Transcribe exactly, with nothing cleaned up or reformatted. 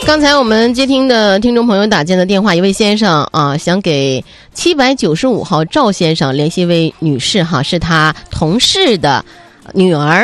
刚才我们接听的听众朋友打进的电话，一位先生啊，想给七百九十五号赵先生联系一位女士哈，是他同事的女儿